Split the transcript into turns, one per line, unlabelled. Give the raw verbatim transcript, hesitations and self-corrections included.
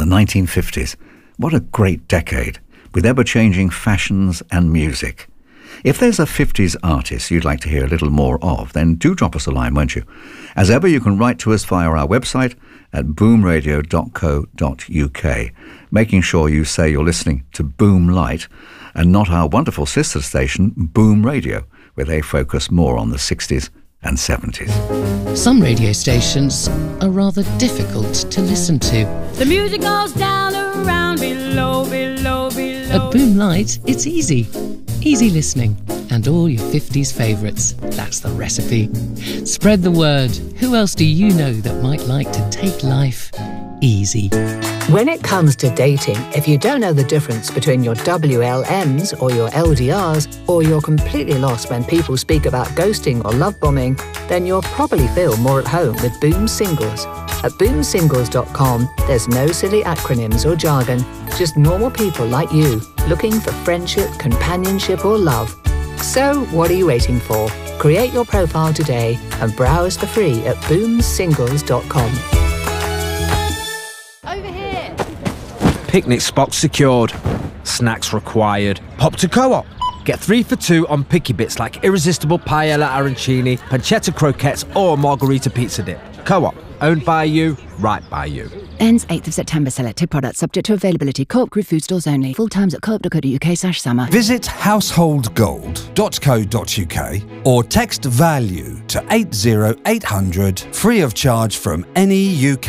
nineteen fifties. What a great decade, with ever-changing fashions and music. If there's a fifties artist you'd like to hear a little more of, then do drop us a line, won't you? As ever, you can write to us via our website at boom radio dot co dot uk, making sure you say you're listening to Boom Light and not our wonderful sister station, Boom Radio, where they focus more on the sixties and seventies.
Some radio stations are rather difficult to listen to.
The music goes down around below, below, below.
At Boom Light, it's easy. Easy listening. And all your fifties favourites. That's the recipe. Spread the word. Who else do you know that might like to take life easy?
When it comes to dating, if you don't know the difference between your W L Ms or your L D Rs, or you're completely lost when people speak about ghosting or love bombing, then you'll probably feel more at home with Boom Singles. At boom singles dot com, there's no silly acronyms or jargon, just normal people like you, looking for friendship, companionship or love. So, what are you waiting for? Create your profile today and browse for free at boom singles dot com.
Picnic spot secured. Snacks required. Pop to Co-op. Get three for two on picky bits like irresistible paella arancini, pancetta croquettes or margarita pizza dip. Co-op. Owned by you, right by you.
Ends eighth of September. Selected products subject to availability. Co-op Group food stores only. Full times at co op dot co dot uk slash summer.
Visit household gold dot co dot uk or text VALUE to eight zero eight hundred free of charge from any U K